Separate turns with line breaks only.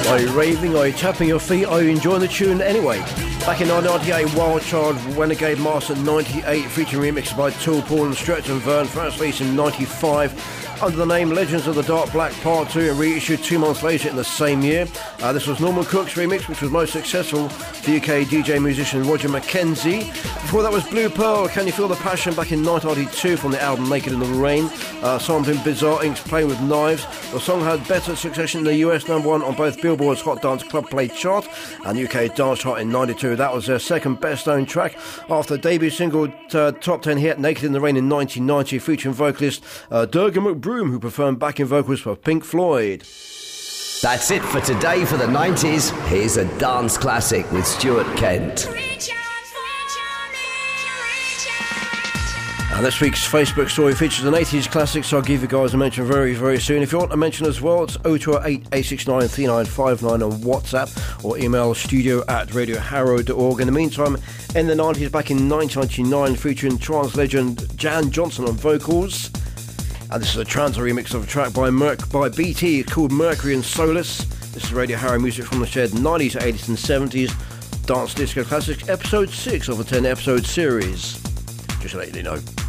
Are you raving? Are you tapping your feet? Are you enjoying the tune anyway? Back in 1998, Wild Child Renegade Master 98, featuring remixes by Tool, Paul and Stretch and Vern, first released in 95 under the name Legends of the Dark Black Part 2 and reissued 2 months later in the same year. This was Norman Cook's remix, which was most successful for UK DJ musician Roger Mackenzie. Before that was Blue Pearl, Can You Feel the Passion, back in 1992 from the album Naked in the Rain, sampling Bizarre Inc.'s Playing with Knives. The song had better success in the US #1 on both Billboard's Hot Dance Club Play chart and UK Dance Chart in 92. That was their second best known track after the debut single top 10 hit Naked in the Rain in 1990, featuring vocalist Durga McBroom, who performed backing vocals for Pink Floyd.
That's it for today for the 90s. Here's a dance classic with Stuart Kent.
This week's Facebook story features an 80s classic, so I'll give you guys a mention very, very soon. If you want a mention as well, it's 0208 869 3959 on WhatsApp or email studio@radioharrow.org. In the meantime, in the 90s, back in 1999, featuring trance legend Jan Johnson on vocals. And this is a trance remix of a track by BT called Mercury and Solus. This is Radio Harrow music from the shared 90s, 80s and 70s Dance Disco Classics, episode 6 of a 10 episode series. Just to let you know.